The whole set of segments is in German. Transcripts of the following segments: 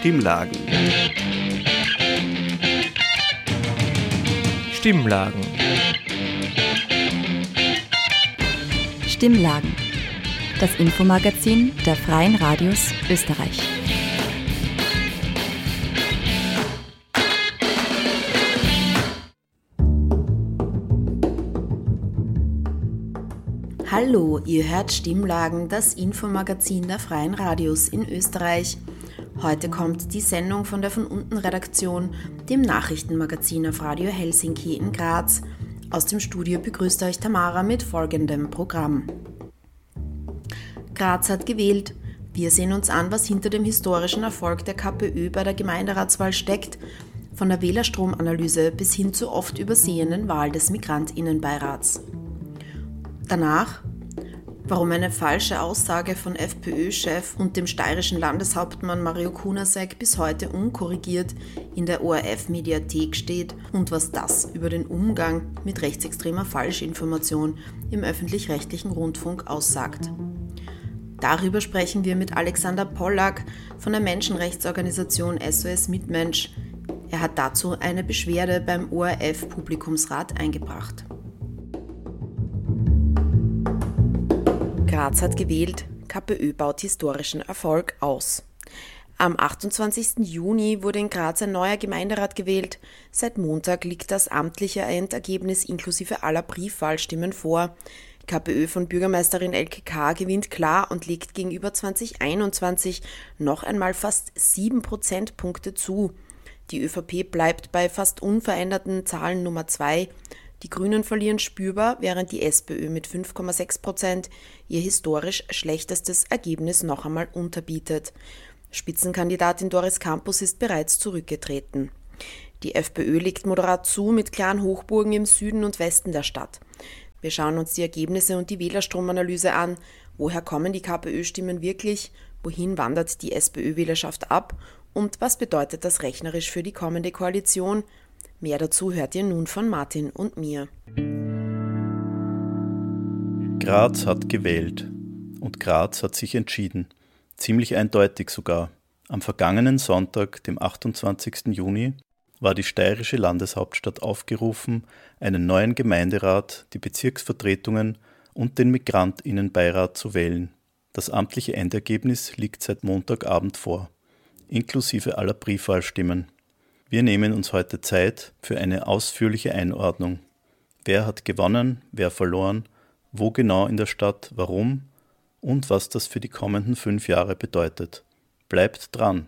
Stimmlagen. Stimmlagen. Stimmlagen. Das Infomagazin der Freien Radios Österreich. Hallo, ihr hört Stimmlagen, das Infomagazin der Freien Radios in Österreich. Heute kommt die Sendung von der Von unten Redaktion, dem Nachrichtenmagazin auf Radio Helsinki in Graz. Aus dem Studio begrüßt euch Tamara mit folgendem Programm. Graz hat gewählt. Wir sehen uns an, was hinter dem historischen Erfolg der KPÖ bei der Gemeinderatswahl steckt, von der Wählerstromanalyse bis hin zur oft übersehenen Wahl des Migrantinnenbeirats. Danach, warum eine falsche Aussage von FPÖ-Chef und dem steirischen Landeshauptmann Mario Kunasek bis heute unkorrigiert in der ORF-Mediathek steht und was das über den Umgang mit rechtsextremer Falschinformation im öffentlich-rechtlichen Rundfunk aussagt. Darüber sprechen wir mit Alexander Pollack von der Menschenrechtsorganisation SOS Mitmensch. Er hat dazu eine Beschwerde beim ORF-Publikumsrat eingebracht. Graz hat gewählt, KPÖ baut historischen Erfolg aus. Am 28. Juni wurde in Graz ein neuer Gemeinderat gewählt. Seit Montag liegt das amtliche Endergebnis inklusive aller Briefwahlstimmen vor. KPÖ von Bürgermeisterin Elke K. gewinnt klar und legt gegenüber 2021 noch einmal fast 7 Prozentpunkte zu. Die ÖVP bleibt bei fast unveränderten Zahlen Nummer 2. Die Grünen verlieren spürbar, während die SPÖ mit 5,6% ihr historisch schlechtestes Ergebnis noch einmal unterbietet. Spitzenkandidatin Doris Campus ist bereits zurückgetreten. Die FPÖ legt moderat zu mit klaren Hochburgen im Süden und Westen der Stadt. Wir schauen uns die Ergebnisse und die Wählerstromanalyse an. Woher kommen die KPÖ-Stimmen wirklich? Wohin wandert die SPÖ-Wählerschaft ab? Und was bedeutet das rechnerisch für die kommende Koalition? Mehr dazu hört ihr nun von Martin und mir. Graz hat gewählt. Und Graz hat sich entschieden. Ziemlich eindeutig sogar. Am vergangenen Sonntag, dem 28. Juni, war die steirische Landeshauptstadt aufgerufen, einen neuen Gemeinderat, die Bezirksvertretungen und den Migrantinnenbeirat zu wählen. Das amtliche Endergebnis liegt seit Montagabend vor, inklusive aller Briefwahlstimmen. Wir nehmen uns heute Zeit für eine ausführliche Einordnung. Wer hat gewonnen, wer verloren, wo genau in der Stadt, warum und was das für die kommenden 5 Jahre bedeutet. Bleibt dran!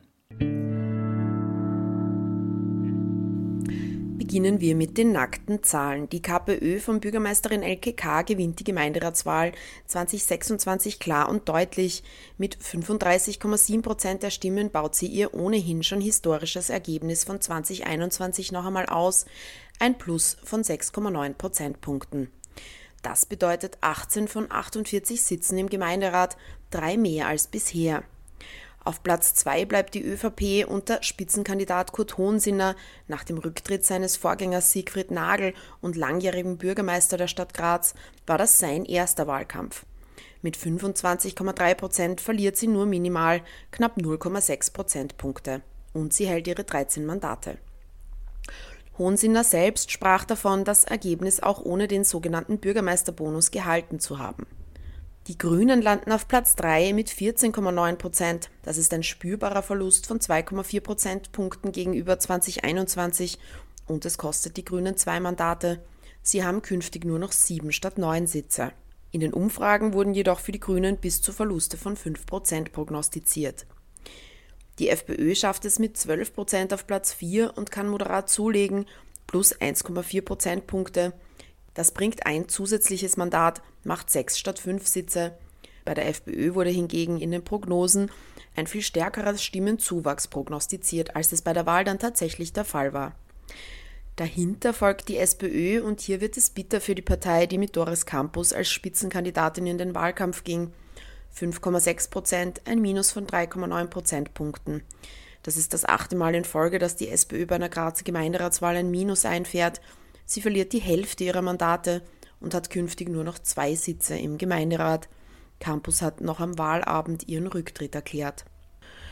Beginnen wir mit den nackten Zahlen. Die KPÖ von Bürgermeisterin Elke K. gewinnt die Gemeinderatswahl 2026 klar und deutlich. Mit 35,7% der Stimmen baut sie ihr ohnehin schon historisches Ergebnis von 2021 noch einmal aus, ein Plus von 6,9 Prozentpunkten. Das bedeutet 18 von 48 Sitzen im Gemeinderat, 3 mehr als bisher. Auf Platz 2 bleibt die ÖVP unter Spitzenkandidat Kurt Hohensinner nach dem Rücktritt seines Vorgängers Siegfried Nagl und langjährigem Bürgermeister der Stadt Graz war das sein erster Wahlkampf. Mit 25,3% verliert sie nur minimal, knapp 0,6 Prozentpunkte. Und sie hält ihre 13 Mandate. Hohensinner selbst sprach davon, das Ergebnis auch ohne den sogenannten Bürgermeisterbonus gehalten zu haben. Die Grünen landen auf Platz 3 mit 14,9%. Das ist ein spürbarer Verlust von 2,4 Prozentpunkten gegenüber 2021 und es kostet die Grünen 2 Mandate. Sie haben künftig nur noch 7 statt 9 Sitze. In den Umfragen wurden jedoch für die Grünen bis zu Verluste von 5% prognostiziert. Die FPÖ schafft es mit 12% auf Platz 4 und kann moderat zulegen, plus 1,4 Prozentpunkte. Das bringt ein zusätzliches Mandat, macht 6 statt 5 Sitze. Bei der FPÖ wurde hingegen in den Prognosen ein viel stärkerer Stimmenzuwachs prognostiziert, als es bei der Wahl dann tatsächlich der Fall war. Dahinter folgt die SPÖ und hier wird es bitter für die Partei, die mit Doris Campus als Spitzenkandidatin in den Wahlkampf ging. 5,6%, ein Minus von 3,9 Prozentpunkten. Das ist das 8. Mal in Folge, dass die SPÖ bei einer Grazer Gemeinderatswahl ein Minus einfährt. Sie verliert die Hälfte ihrer Mandate und hat künftig nur noch 2 Sitze im Gemeinderat. Campus hat noch am Wahlabend ihren Rücktritt erklärt.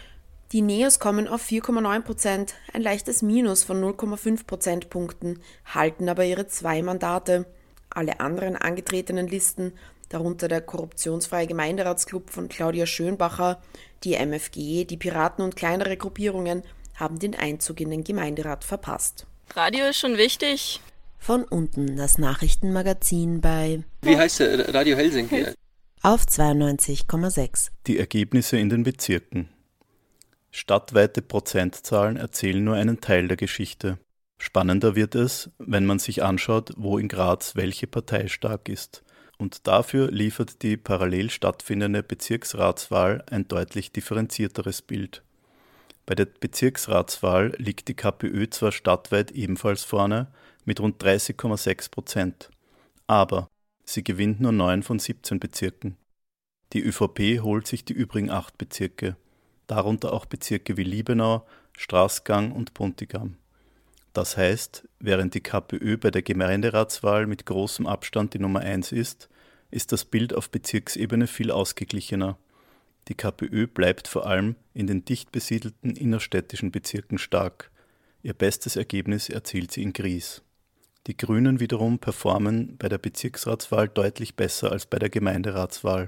Die Neos kommen auf 4,9%, ein leichtes Minus von 0,5 Prozentpunkten, halten aber ihre 2 Mandate. Alle anderen angetretenen Listen, darunter der korruptionsfreie Gemeinderatsclub von Claudia Schönbacher, die MFG, die Piraten und kleinere Gruppierungen, haben den Einzug in den Gemeinderat verpasst. Radio ist schon wichtig. Von unten das Nachrichtenmagazin bei... Wie heißt der? Radio Helsinki? Auf 92,6. Die Ergebnisse in den Bezirken. Stadtweite Prozentzahlen erzählen nur einen Teil der Geschichte. Spannender wird es, wenn man sich anschaut, wo in Graz welche Partei stark ist. Und dafür liefert die parallel stattfindende Bezirksratswahl ein deutlich differenzierteres Bild. Bei der Bezirksratswahl liegt die KPÖ zwar stadtweit ebenfalls vorne mit rund 30,6%, aber sie gewinnt nur 9 von 17 Bezirken. Die ÖVP holt sich die übrigen 8 Bezirke, darunter auch Bezirke wie Liebenau, Straßgang und Puntigam. Das heißt, während die KPÖ bei der Gemeinderatswahl mit großem Abstand die Nummer 1 ist das Bild auf Bezirksebene viel ausgeglichener. Die KPÖ bleibt vor allem in den dicht besiedelten innerstädtischen Bezirken stark. Ihr bestes Ergebnis erzielt sie in Gries. Die Grünen wiederum performen bei der Bezirksratswahl deutlich besser als bei der Gemeinderatswahl.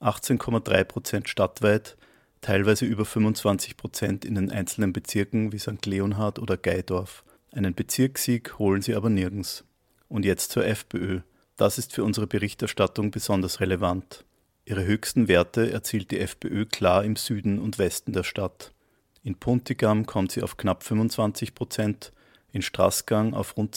18,3% stadtweit, teilweise über 25% in den einzelnen Bezirken wie St. Leonhard oder Gaidorf. Einen Bezirkssieg holen sie aber nirgends. Und jetzt zur FPÖ. Das ist für unsere Berichterstattung besonders relevant. Ihre höchsten Werte erzielt die FPÖ klar im Süden und Westen der Stadt. In Puntigam kommt sie auf knapp 25%, in Straßgang auf rund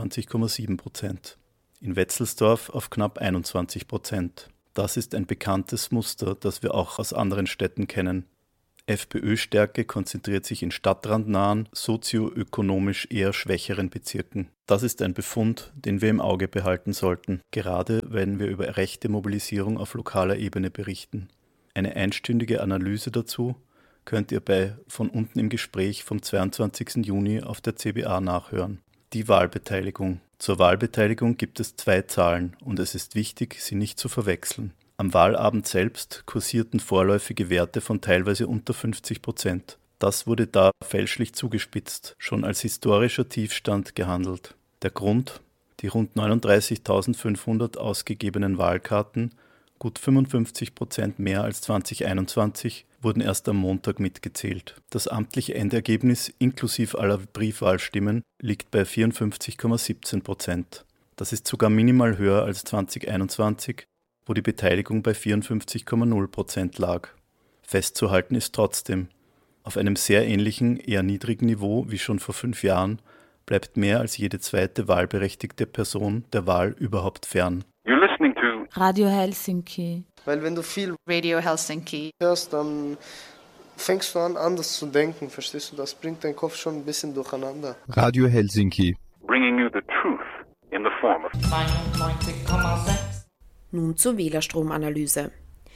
22,7%, in Wetzelsdorf auf knapp 21%. Das ist ein bekanntes Muster, das wir auch aus anderen Städten kennen. FPÖ-Stärke konzentriert sich in stadtrandnahen, sozioökonomisch eher schwächeren Bezirken. Das ist ein Befund, den wir im Auge behalten sollten, gerade wenn wir über rechte Mobilisierung auf lokaler Ebene berichten. Eine einstündige Analyse dazu könnt ihr bei Von unten im Gespräch vom 22. Juni auf der CBA nachhören. Die Wahlbeteiligung. Zur Wahlbeteiligung gibt es 2 Zahlen und es ist wichtig, sie nicht zu verwechseln. Am Wahlabend selbst kursierten vorläufige Werte von teilweise unter 50%. Das wurde da fälschlich zugespitzt, schon als historischer Tiefstand gehandelt. Der Grund? Die rund 39.500 ausgegebenen Wahlkarten, gut 55% mehr als 2021, wurden erst am Montag mitgezählt. Das amtliche Endergebnis inklusive aller Briefwahlstimmen liegt bei 54,17%. Das ist sogar minimal höher als 2021, wo die Beteiligung bei 54,0% lag. Festzuhalten ist trotzdem, auf einem sehr ähnlichen, eher niedrigen Niveau wie schon vor 5 Jahren bleibt mehr als jede zweite wahlberechtigte Person der Wahl überhaupt fern. You're listening to Radio Helsinki. Weil wenn du viel Radio Helsinki hörst, dann fängst du an, anders zu denken, verstehst du? Das bringt deinen Kopf schon ein bisschen durcheinander. Radio Helsinki. bringing you the truth in the form of 99,6. Nun zur Wählerstromanalyse.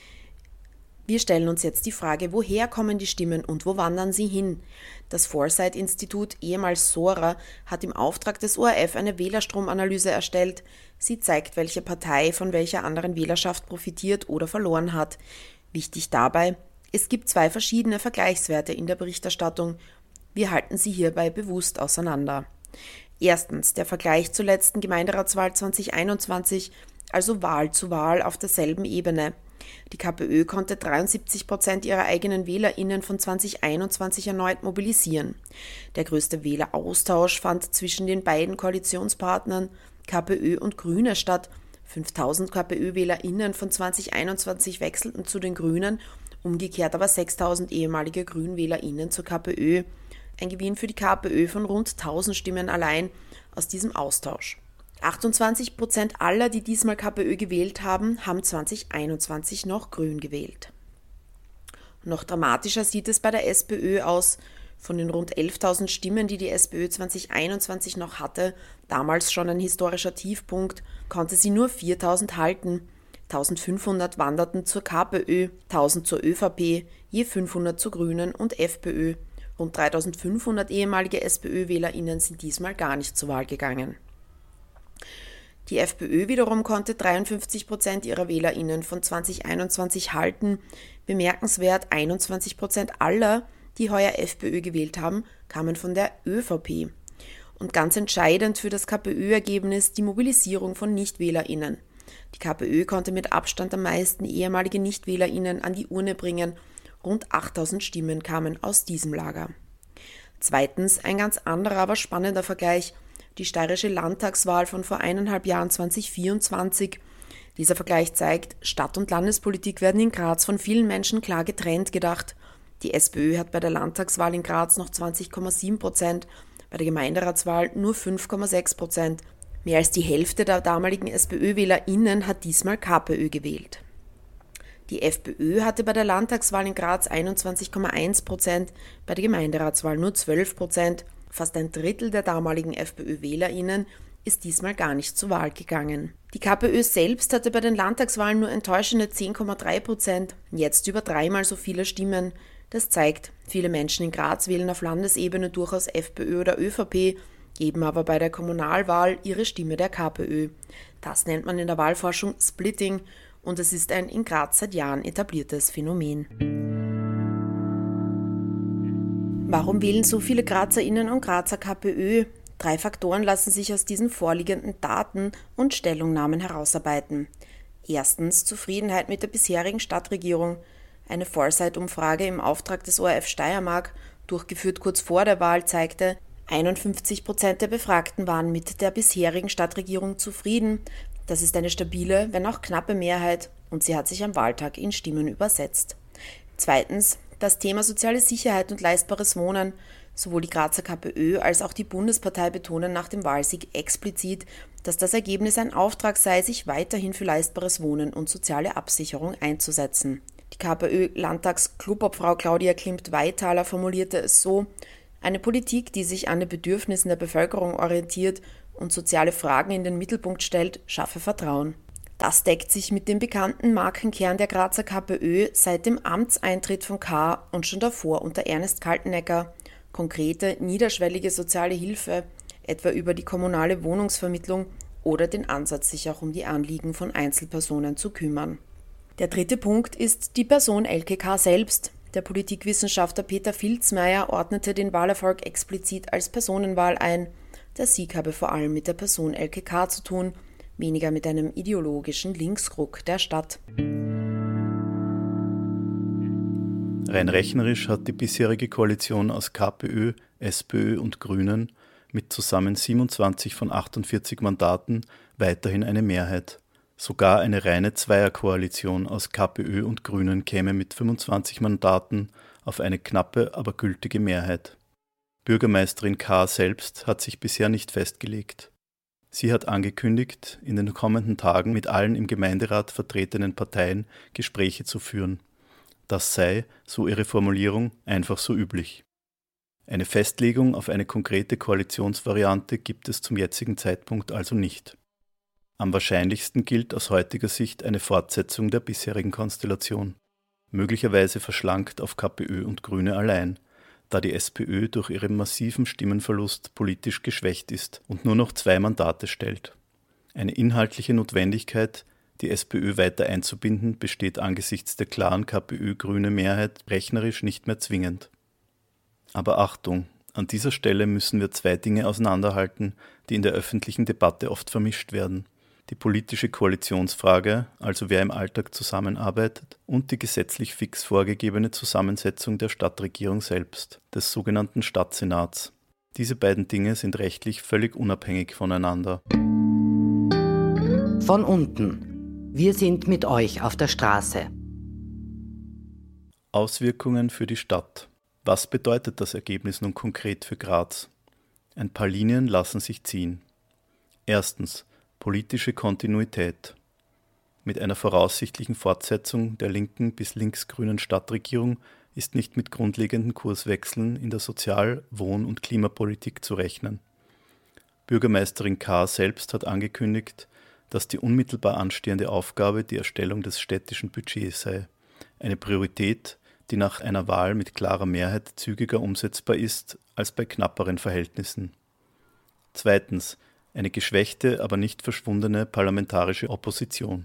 Wir stellen uns jetzt die Frage, woher kommen die Stimmen und wo wandern sie hin? Das Foresight-Institut, ehemals SORA, hat im Auftrag des ORF eine Wählerstromanalyse erstellt. Sie zeigt, welche Partei von welcher anderen Wählerschaft profitiert oder verloren hat. Wichtig dabei, es gibt 2 verschiedene Vergleichswerte in der Berichterstattung. Wir halten sie hierbei bewusst auseinander. Erstens der Vergleich zur letzten Gemeinderatswahl 2021, also Wahl zu Wahl auf derselben Ebene. Die KPÖ konnte 73% ihrer eigenen WählerInnen von 2021 erneut mobilisieren. Der größte Wähleraustausch fand zwischen den beiden Koalitionspartnern KPÖ und Grüne statt. 5.000 KPÖ-WählerInnen von 2021 wechselten zu den Grünen, umgekehrt aber 6.000 ehemalige GrünwählerInnen zur KPÖ. Ein Gewinn für die KPÖ von rund 1.000 Stimmen allein aus diesem Austausch. 28% aller, die diesmal KPÖ gewählt haben, haben 2021 noch Grün gewählt. Noch dramatischer sieht es bei der SPÖ aus. Von den rund 11.000 Stimmen, die die SPÖ 2021 noch hatte, damals schon ein historischer Tiefpunkt, konnte sie nur 4.000 halten. 1.500 wanderten zur KPÖ, 1.000 zur ÖVP, je 500 zu Grünen und FPÖ. Rund 3.500 ehemalige SPÖ-WählerInnen sind diesmal gar nicht zur Wahl gegangen. Die FPÖ wiederum konnte 53% ihrer WählerInnen von 2021 halten. Bemerkenswert, 21% aller, die heuer FPÖ gewählt haben, kamen von der ÖVP. Und ganz entscheidend für das KPÖ-Ergebnis die Mobilisierung von NichtwählerInnen. Die KPÖ konnte mit Abstand am meisten ehemalige NichtwählerInnen an die Urne bringen. Rund 8000 Stimmen kamen aus diesem Lager. Zweitens ein ganz anderer, aber spannender Vergleich, die steirische Landtagswahl von vor 1,5 Jahren 2024. Dieser Vergleich zeigt, Stadt- und Landespolitik werden in Graz von vielen Menschen klar getrennt gedacht. Die SPÖ hat bei der Landtagswahl in Graz noch 20,7%, bei der Gemeinderatswahl nur 5,6%. Mehr als die Hälfte der damaligen SPÖ-WählerInnen hat diesmal KPÖ gewählt. Die FPÖ hatte bei der Landtagswahl in Graz 21,1%, bei der Gemeinderatswahl nur 12%. Fast ein Drittel der damaligen FPÖ-WählerInnen ist diesmal gar nicht zur Wahl gegangen. Die KPÖ selbst hatte bei den Landtagswahlen nur enttäuschende 10,3%, jetzt über 3-mal so viele Stimmen. Das zeigt, viele Menschen in Graz wählen auf Landesebene durchaus FPÖ oder ÖVP, geben aber bei der Kommunalwahl ihre Stimme der KPÖ. Das nennt man in der Wahlforschung Splitting und es ist ein in Graz seit Jahren etabliertes Phänomen. Warum wählen so viele GrazerInnen und Grazer KPÖ? 3 Faktoren lassen sich aus diesen vorliegenden Daten und Stellungnahmen herausarbeiten. Erstens Zufriedenheit mit der bisherigen Stadtregierung. Eine Foresight-Umfrage im Auftrag des ORF Steiermark, durchgeführt kurz vor der Wahl, zeigte, 51% der Befragten waren mit der bisherigen Stadtregierung zufrieden. Das ist eine stabile, wenn auch knappe Mehrheit und sie hat sich am Wahltag in Stimmen übersetzt. Zweitens das Thema soziale Sicherheit und leistbares Wohnen. Sowohl die Grazer KPÖ als auch die Bundespartei betonen nach dem Wahlsieg explizit, dass das Ergebnis ein Auftrag sei, sich weiterhin für leistbares Wohnen und soziale Absicherung einzusetzen. Die KPÖ-Landtags-Clubobfrau Claudia Klimt-Weithaler formulierte es so: Eine Politik, die sich an den Bedürfnissen der Bevölkerung orientiert und soziale Fragen in den Mittelpunkt stellt, schaffe Vertrauen. Das deckt sich mit dem bekannten Markenkern der Grazer KPÖ seit dem Amtseintritt von K. und schon davor unter Ernest Kaltenecker. Konkrete, niederschwellige soziale Hilfe, etwa über die kommunale Wohnungsvermittlung oder den Ansatz, sich auch um die Anliegen von Einzelpersonen zu kümmern. Der dritte Punkt ist die Person Elke K. selbst. Der Politikwissenschaftler Peter Filzmeier ordnete den Wahlerfolg explizit als Personenwahl ein. Der Sieg habe vor allem mit der Person Elke K. zu tun, weniger mit einem ideologischen Linksruck der Stadt. Rein rechnerisch hat die bisherige Koalition aus KPÖ, SPÖ und Grünen mit zusammen 27 von 48 Mandaten weiterhin eine Mehrheit. Sogar eine reine Zweierkoalition aus KPÖ und Grünen käme mit 25 Mandaten auf eine knappe, aber gültige Mehrheit. Bürgermeisterin K. selbst hat sich bisher nicht festgelegt. Sie hat angekündigt, in den kommenden Tagen mit allen im Gemeinderat vertretenen Parteien Gespräche zu führen. Das sei, so ihre Formulierung, einfach so üblich. Eine Festlegung auf eine konkrete Koalitionsvariante gibt es zum jetzigen Zeitpunkt also nicht. Am wahrscheinlichsten gilt aus heutiger Sicht eine Fortsetzung der bisherigen Konstellation, möglicherweise verschlankt auf KPÖ und Grüne allein, da die SPÖ durch ihren massiven Stimmenverlust politisch geschwächt ist und nur noch 2 Mandate stellt. Eine inhaltliche Notwendigkeit, die SPÖ weiter einzubinden, besteht angesichts der klaren KPÖ-grüne Mehrheit rechnerisch nicht mehr zwingend. Aber Achtung, an dieser Stelle müssen wir 2 Dinge auseinanderhalten, die in der öffentlichen Debatte oft vermischt werden. Die politische Koalitionsfrage, also wer im Alltag zusammenarbeitet, und die gesetzlich fix vorgegebene Zusammensetzung der Stadtregierung selbst, des sogenannten Stadtsenats. Diese beiden Dinge sind rechtlich völlig unabhängig voneinander. Von unten. Wir sind mit euch auf der Straße. Auswirkungen für die Stadt. Was bedeutet das Ergebnis nun konkret für Graz? Ein paar Linien lassen sich ziehen. Erstens. Politische Kontinuität. Mit einer voraussichtlichen Fortsetzung der linken bis linksgrünen Stadtregierung ist nicht mit grundlegenden Kurswechseln in der Sozial-, Wohn- und Klimapolitik zu rechnen. Bürgermeisterin K. selbst hat angekündigt, dass die unmittelbar anstehende Aufgabe die Erstellung des städtischen Budgets sei. Eine Priorität, die nach einer Wahl mit klarer Mehrheit zügiger umsetzbar ist als bei knapperen Verhältnissen. Zweitens. Eine geschwächte, aber nicht verschwundene parlamentarische Opposition.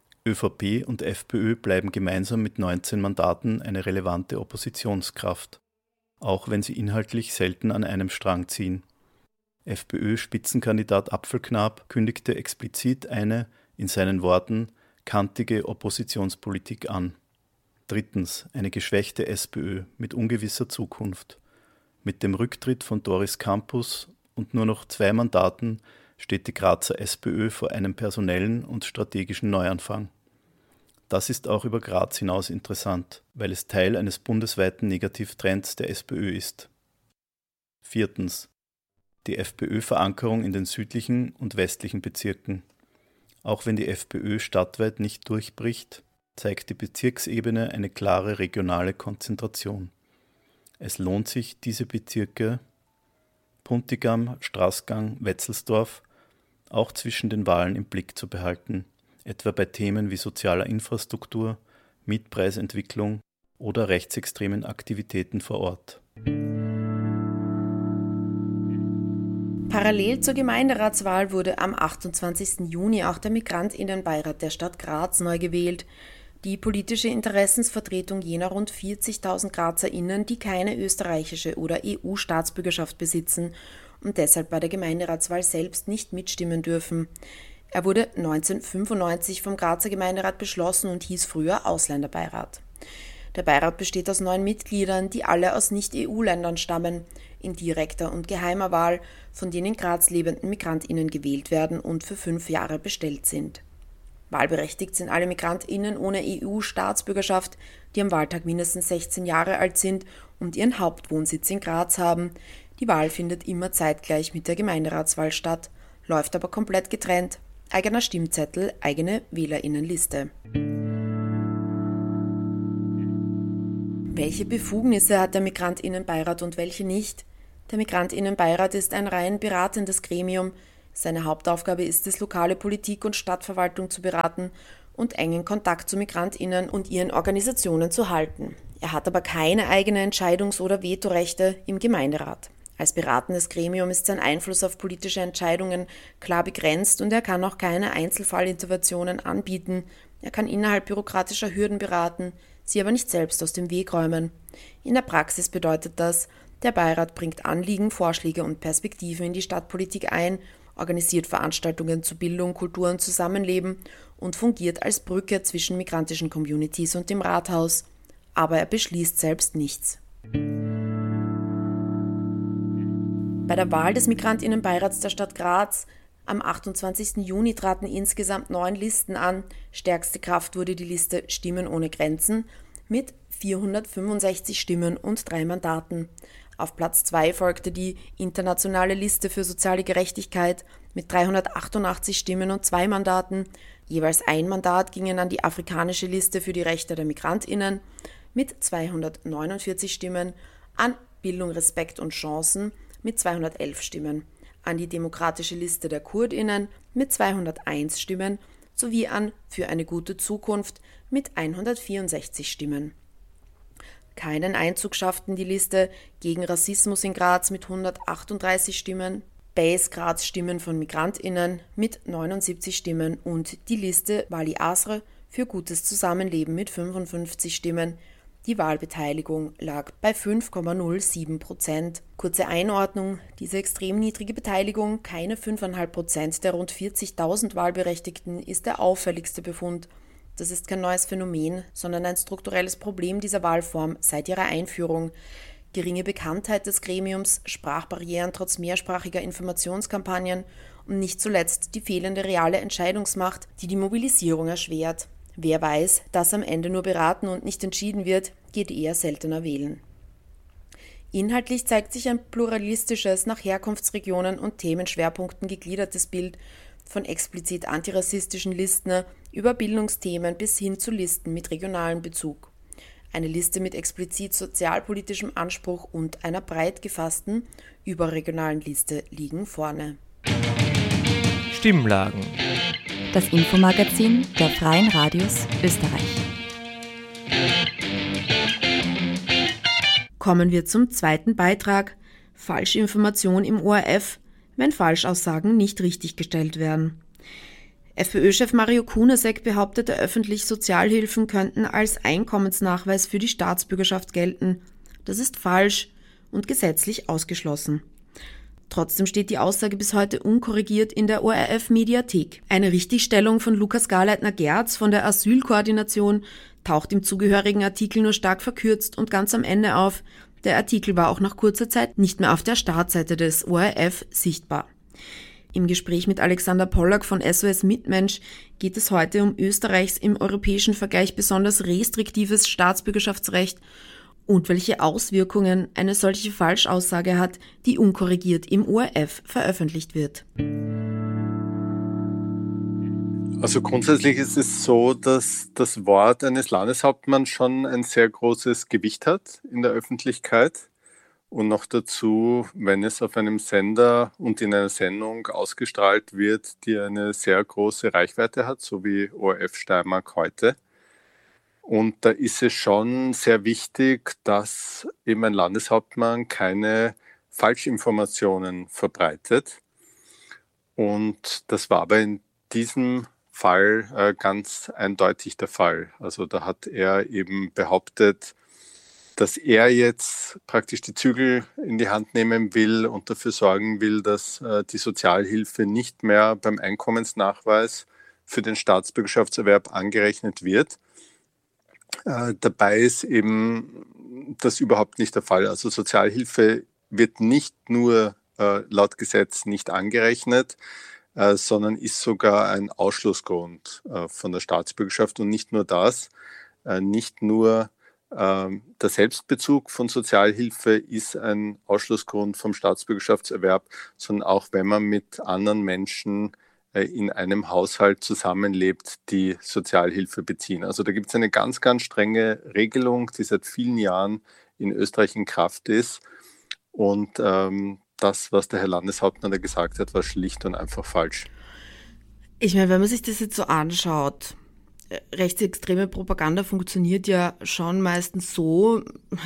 ÖVP und FPÖ bleiben gemeinsam mit 19 Mandaten eine relevante Oppositionskraft. auch wenn sie inhaltlich selten an einem Strang ziehen. FPÖ-Spitzenkandidat Apfelknaap kündigte explizit eine, in seinen Worten, kantige Oppositionspolitik an. Drittens, eine geschwächte SPÖ mit ungewisser Zukunft. Mit dem Rücktritt von Doris Campus und nur noch 2 Mandaten steht die Grazer SPÖ vor einem personellen und strategischen Neuanfang. Das ist auch über Graz hinaus interessant, weil es Teil eines bundesweiten Negativtrends der SPÖ ist. Viertens, die FPÖ-Verankerung in den südlichen und westlichen Bezirken. Auch wenn die FPÖ stadtweit nicht durchbricht, zeigt die Bezirksebene eine klare regionale Konzentration. Es lohnt sich, diese Bezirke Puntigam, Straßgang, Wetzelsdorf auch zwischen den Wahlen im Blick zu behalten, etwa bei Themen wie sozialer Infrastruktur, Mietpreisentwicklung oder rechtsextremen Aktivitäten vor Ort. Parallel zur Gemeinderatswahl wurde am 28. Juni auch der Migrantinnenbeirat der Stadt Graz neu gewählt. Die politische Interessensvertretung jener rund 40.000 GrazerInnen, die keine österreichische oder EU-Staatsbürgerschaft besitzen und deshalb bei der Gemeinderatswahl selbst nicht mitstimmen dürfen. Er wurde 1995 vom Grazer Gemeinderat beschlossen und hieß früher Ausländerbeirat. Der Beirat besteht aus 9 Mitgliedern, die alle aus Nicht-EU-Ländern stammen, in direkter und geheimer Wahl von den in Graz lebenden MigrantInnen gewählt werden und für 5 Jahre bestellt sind. Wahlberechtigt sind alle MigrantInnen ohne EU-Staatsbürgerschaft, die am Wahltag mindestens 16 Jahre alt sind und ihren Hauptwohnsitz in Graz haben. Die Wahl findet immer zeitgleich mit der Gemeinderatswahl statt, läuft aber komplett getrennt. Eigener Stimmzettel, eigene WählerInnenliste. Welche Befugnisse hat der Migrantinnenbeirat und welche nicht? Der Migrantinnenbeirat ist ein rein beratendes Gremium. Seine Hauptaufgabe ist es, lokale Politik und Stadtverwaltung zu beraten und engen Kontakt zu MigrantInnen und ihren Organisationen zu halten. Er hat aber keine eigene Entscheidungs- oder Vetorechte im Gemeinderat. Als beratendes Gremium ist sein Einfluss auf politische Entscheidungen klar begrenzt und er kann auch keine Einzelfallinterventionen anbieten. Er kann innerhalb bürokratischer Hürden beraten, sie aber nicht selbst aus dem Weg räumen. In der Praxis bedeutet das, der Beirat bringt Anliegen, Vorschläge und Perspektiven in die Stadtpolitik ein, organisiert Veranstaltungen zu Bildung, Kultur und Zusammenleben und fungiert als Brücke zwischen migrantischen Communities und dem Rathaus. Aber er beschließt selbst nichts. Bei der Wahl des Migrantinnenbeirats der Stadt Graz am 28. Juni traten insgesamt 9 Listen an. Stärkste Kraft wurde die Liste Stimmen ohne Grenzen mit 465 Stimmen und 3 Mandaten. Auf Platz 2 folgte die Internationale Liste für soziale Gerechtigkeit mit 388 Stimmen und 2 Mandaten. Jeweils ein Mandat gingen an die Afrikanische Liste für die Rechte der MigrantInnen mit 249 Stimmen, an Bildung, Respekt und Chancen mit 211 Stimmen, an die Demokratische Liste der KurdInnen mit 201 Stimmen sowie an Für eine gute Zukunft mit 164 Stimmen. Keinen Einzug schafften die Liste Gegen Rassismus in Graz mit 138 Stimmen, Base Graz Stimmen von MigrantInnen mit 79 Stimmen und die Liste Wali Asr für gutes Zusammenleben mit 55 Stimmen. Die Wahlbeteiligung lag bei 5,07%. Kurze Einordnung: Diese extrem niedrige Beteiligung, keine 5,5% der rund 40.000 Wahlberechtigten, ist der auffälligste Befund. Das ist kein neues Phänomen, sondern ein strukturelles Problem dieser Wahlform seit ihrer Einführung. Geringe Bekanntheit des Gremiums, Sprachbarrieren trotz mehrsprachiger Informationskampagnen und nicht zuletzt die fehlende reale Entscheidungsmacht, die die Mobilisierung erschwert. Wer weiß, dass am Ende nur beraten und nicht entschieden wird, geht eher seltener wählen. Inhaltlich zeigt sich ein pluralistisches, nach Herkunftsregionen und Themenschwerpunkten gegliedertes Bild, von explizit antirassistischen Listen über Bildungsthemen bis hin zu Listen mit regionalem Bezug. Eine Liste mit explizit sozialpolitischem Anspruch und einer breit gefassten, überregionalen Liste liegen vorne. Stimmlagen. Das Infomagazin der Freien Radios Österreich. Kommen wir zum zweiten Beitrag: Falschinformation im ORF, wenn Falschaussagen nicht richtiggestellt werden. FPÖ-Chef Mario Kunasek behauptete öffentlich, Sozialhilfen könnten als Einkommensnachweis für die Staatsbürgerschaft gelten. Das ist falsch. und gesetzlich ausgeschlossen. Trotzdem steht die Aussage bis heute unkorrigiert in der ORF-Mediathek. Eine Richtigstellung von Lukas Garleitner-Gerz von der Asylkoordination taucht im zugehörigen Artikel nur stark verkürzt und ganz am Ende auf. Der Artikel war auch nach kurzer Zeit nicht mehr auf der Startseite des ORF sichtbar. Im Gespräch mit Alexander Pollack von SOS Mitmensch geht es heute um Österreichs im europäischen Vergleich besonders restriktives Staatsbürgerschaftsrecht und welche Auswirkungen eine solche Falschaussage hat, die unkorrigiert im ORF veröffentlicht wird. Also grundsätzlich ist es so, dass das Wort eines Landeshauptmanns schon ein sehr großes Gewicht hat in der Öffentlichkeit. Und noch dazu, wenn es auf einem Sender und in einer Sendung ausgestrahlt wird, die eine sehr große Reichweite hat, so wie ORF Steiermark heute. Und da ist es schon sehr wichtig, dass eben ein Landeshauptmann keine Falschinformationen verbreitet. Und das war aber in diesem Fall ganz eindeutig der Fall. Also da hat er eben behauptet, dass er jetzt praktisch die Zügel in die Hand nehmen will und dafür sorgen will, dass die Sozialhilfe nicht mehr beim Einkommensnachweis für den Staatsbürgerschaftserwerb angerechnet wird. Dabei ist eben das überhaupt nicht der Fall. Also Sozialhilfe wird nicht nur laut Gesetz nicht angerechnet, sondern ist sogar ein Ausschlussgrund von der Staatsbürgerschaft. Und nicht nur das, nicht nur der Selbstbezug von Sozialhilfe ist ein Ausschlussgrund vom Staatsbürgerschaftserwerb, sondern auch wenn man mit anderen Menschen in einem Haushalt zusammenlebt, die Sozialhilfe beziehen. Also da gibt es eine ganz, ganz strenge Regelung, die seit vielen Jahren in Österreich in Kraft ist. Und das, was der Herr Landeshauptmann da gesagt hat, war schlicht und einfach falsch. Ich meine, wenn man sich das jetzt so anschaut, rechtsextreme Propaganda funktioniert ja schon meistens so,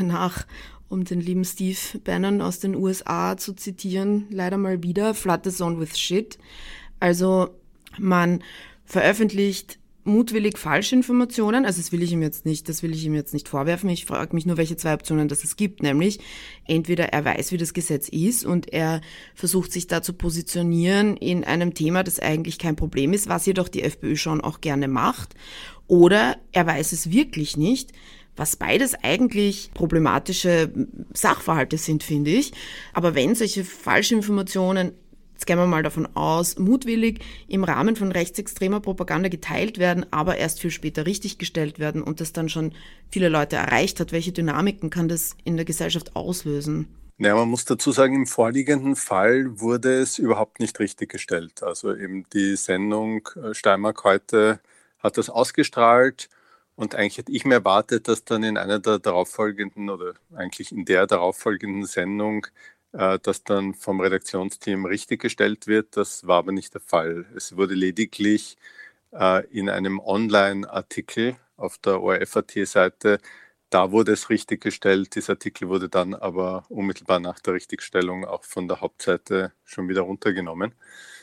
um den lieben Steve Bannon aus den USA zu zitieren, leider mal wieder, flood the zone with shit. Also man veröffentlicht mutwillig Falschinformationen, also das will ich ihm jetzt nicht vorwerfen, ich frage mich nur, welche zwei Optionen das es gibt, nämlich entweder er weiß, wie das Gesetz ist und er versucht sich da zu positionieren in einem Thema, das eigentlich kein Problem ist, was jedoch die FPÖ schon auch gerne macht, oder er weiß es wirklich nicht, was beides eigentlich problematische Sachverhalte sind, finde ich, aber wenn solche Falschinformationen, jetzt gehen wir mal davon aus, mutwillig im Rahmen von rechtsextremer Propaganda geteilt werden, aber erst viel später richtiggestellt werden und das dann schon viele Leute erreicht hat. Welche Dynamiken kann das in der Gesellschaft auslösen? Ja, man muss dazu sagen, im vorliegenden Fall wurde es überhaupt nicht richtiggestellt. Also eben die Sendung Steiermark heute hat das ausgestrahlt und eigentlich hätte ich mir erwartet, dass dann in einer der darauffolgenden oder eigentlich in der darauffolgenden Sendung das dann vom Redaktionsteam richtiggestellt wird. Das war aber nicht der Fall. Es wurde lediglich in einem Online-Artikel auf der ORF.at-Seite, da wurde es richtiggestellt. Dieser Artikel wurde dann aber unmittelbar nach der Richtigstellung auch von der Hauptseite schon wieder runtergenommen.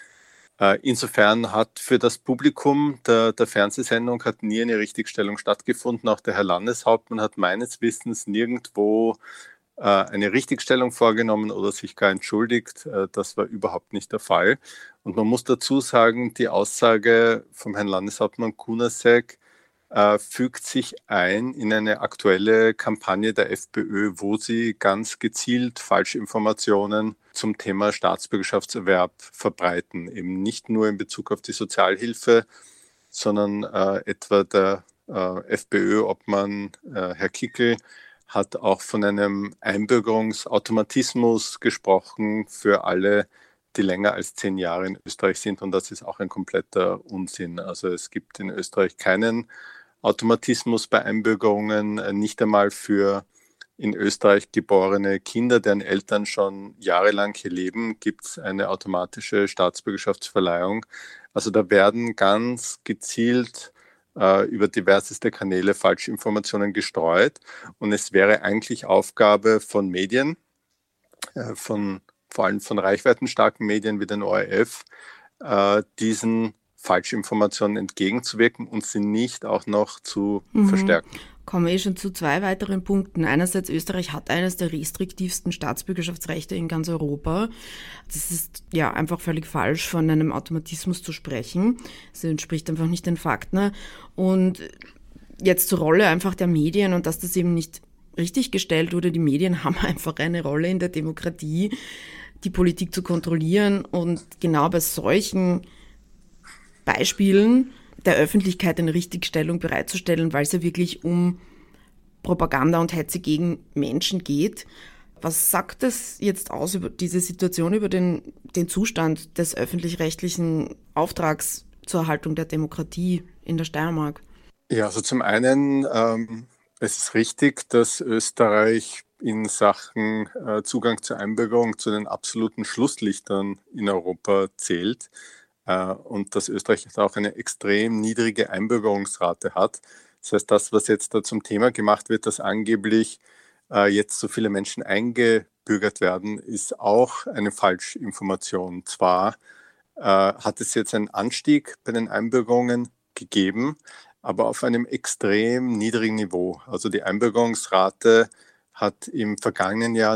Insofern hat für das Publikum der Fernsehsendung hat nie eine Richtigstellung stattgefunden. Auch der Herr Landeshauptmann hat meines Wissens nirgendwo eine Richtigstellung vorgenommen oder sich gar entschuldigt. Das war überhaupt nicht der Fall. Und man muss dazu sagen, die Aussage vom Herrn Landeshauptmann Kunasek fügt sich ein in eine aktuelle Kampagne der FPÖ, wo sie ganz gezielt Falschinformationen zum Thema Staatsbürgerschaftserwerb verbreiten. Eben nicht nur in Bezug auf die Sozialhilfe, sondern etwa der FPÖ-Obmann Herr Kickl hat auch von einem Einbürgerungsautomatismus gesprochen für alle, die länger als 10 Jahre in Österreich sind. Und das ist auch ein kompletter Unsinn. Also es gibt in Österreich keinen Automatismus bei Einbürgerungen, nicht einmal für in Österreich geborene Kinder, deren Eltern schon jahrelang hier leben, gibt es eine automatische Staatsbürgerschaftsverleihung. Also da werden ganz gezielt über diverseste Kanäle Falschinformationen gestreut. Und es wäre eigentlich Aufgabe von Medien, vor allem von reichweitenstarken Medien wie den ORF, diesen Falschinformationen entgegenzuwirken und sie nicht auch noch zu verstärken. kommen wir schon zu 2 weiteren Punkten. Einerseits, Österreich hat eines der restriktivsten Staatsbürgerschaftsrechte in ganz Europa. Das ist ja einfach völlig falsch, von einem Automatismus zu sprechen. Das entspricht einfach nicht den Fakten. Und jetzt zur Rolle einfach der Medien und dass das eben nicht richtig gestellt wurde. Die Medien haben einfach eine Rolle in der Demokratie, die Politik zu kontrollieren. Und genau bei solchen Beispielen der Öffentlichkeit eine Richtigstellung bereitzustellen, weil es ja wirklich um Propaganda und Hetze gegen Menschen geht. Was sagt das jetzt aus über diese Situation, über den Zustand des öffentlich-rechtlichen Auftrags zur Erhaltung der Demokratie in der Steiermark? Ja, also zum einen, es ist richtig, dass Österreich in Sachen Zugang zur Einbürgerung zu den absoluten Schlusslichtern in Europa zählt. Und dass Österreich auch eine extrem niedrige Einbürgerungsrate hat. Das heißt, das, was jetzt da zum Thema gemacht wird, dass angeblich jetzt so viele Menschen eingebürgert werden, ist auch eine Falschinformation. Zwar hat es jetzt einen Anstieg bei den Einbürgerungen gegeben, aber auf einem extrem niedrigen Niveau. Also die Einbürgerungsrate hat im vergangenen Jahr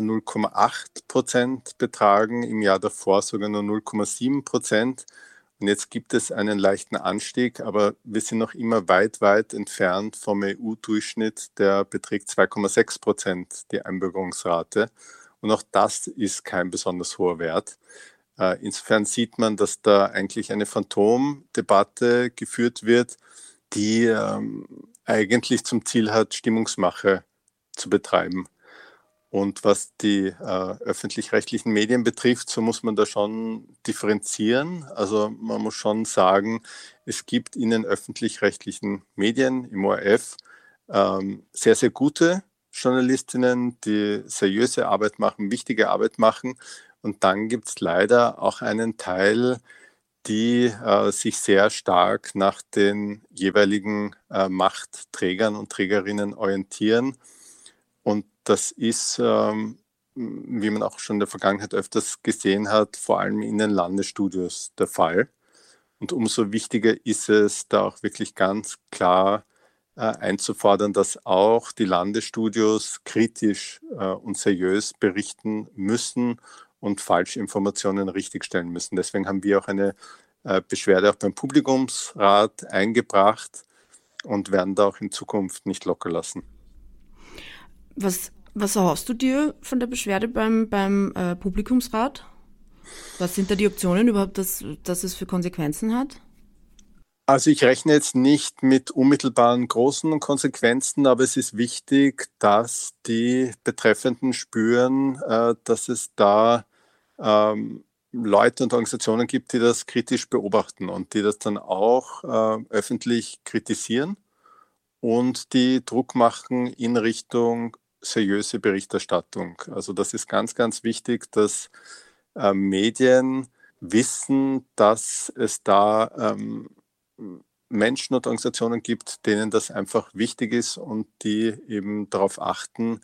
0,8% betragen, im Jahr davor sogar nur 0,7%. Und jetzt gibt es einen leichten Anstieg, aber wir sind noch immer weit, weit entfernt vom EU-Durchschnitt, der beträgt 2,6%, die Einbürgerungsrate. Und auch das ist kein besonders hoher Wert. Insofern sieht man, dass da eigentlich eine Phantomdebatte geführt wird, die eigentlich zum Ziel hat, Stimmungsmache zu betreiben. Und was die öffentlich-rechtlichen Medien betrifft, so muss man da schon differenzieren. Also man muss schon sagen, es gibt in den öffentlich-rechtlichen Medien, im ORF, sehr, sehr gute Journalistinnen, die seriöse Arbeit machen, wichtige Arbeit machen. Und dann gibt es leider auch einen Teil, die sich sehr stark nach den jeweiligen Machtträgern und Trägerinnen orientieren. Und das ist, wie man auch schon in der Vergangenheit öfters gesehen hat, vor allem in den Landesstudios der Fall. Und umso wichtiger ist es, da auch wirklich ganz klar einzufordern, dass auch die Landesstudios kritisch und seriös berichten müssen und Falschinformationen richtigstellen müssen. Deswegen haben wir auch eine Beschwerde auch beim Publikumsrat eingebracht und werden da auch in Zukunft nicht locker lassen. Was erhoffst du dir von der Beschwerde beim Publikumsrat? Was sind da die Optionen überhaupt, dass es für Konsequenzen hat? Also ich rechne jetzt nicht mit unmittelbaren großen Konsequenzen, aber es ist wichtig, dass die Betreffenden spüren, dass es da Leute und Organisationen gibt, die das kritisch beobachten und die das dann auch öffentlich kritisieren und die Druck machen in Richtung seriöse Berichterstattung. Also das ist ganz, ganz wichtig, dass Medien wissen, dass es da Menschen und Organisationen gibt, denen das einfach wichtig ist und die eben darauf achten,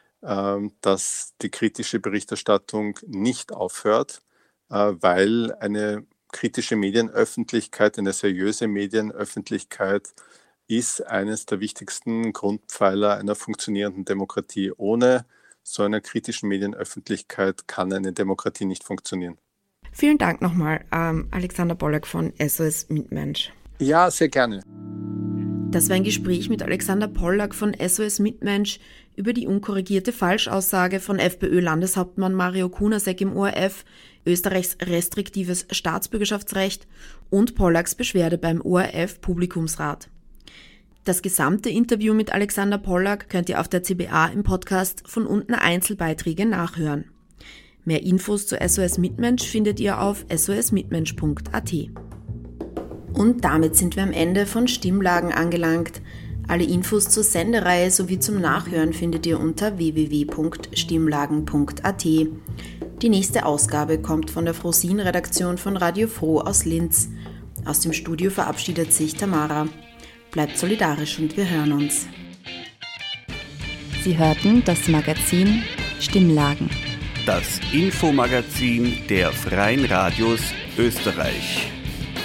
dass die kritische Berichterstattung nicht aufhört, weil eine kritische Medienöffentlichkeit, eine seriöse Medienöffentlichkeit ist eines der wichtigsten Grundpfeiler einer funktionierenden Demokratie. Ohne so einer kritischen Medienöffentlichkeit kann eine Demokratie nicht funktionieren. Vielen Dank nochmal, Alexander Pollack von SOS Mitmensch. Ja, sehr gerne. Das war ein Gespräch mit Alexander Pollack von SOS Mitmensch über die unkorrigierte Falschaussage von FPÖ-Landeshauptmann Mario Kunasek im ORF, Österreichs restriktives Staatsbürgerschaftsrecht und Pollacks Beschwerde beim ORF-Publikumsrat. Das gesamte Interview mit Alexander Pollack könnt ihr auf der CBA im Podcast von unten Einzelbeiträge nachhören. Mehr Infos zu SOS Mitmensch findet ihr auf sosmitmensch.at. Und damit sind wir am Ende von Stimmlagen angelangt. Alle Infos zur Sendereihe sowie zum Nachhören findet ihr unter www.stimmlagen.at. Die nächste Ausgabe kommt von der Frosin-Redaktion von Radio Froh aus Linz. Aus dem Studio verabschiedet sich Tamara. Bleibt solidarisch und wir hören uns. Sie hörten das Magazin Stimmlagen. Das Infomagazin der Freien Radios Österreich.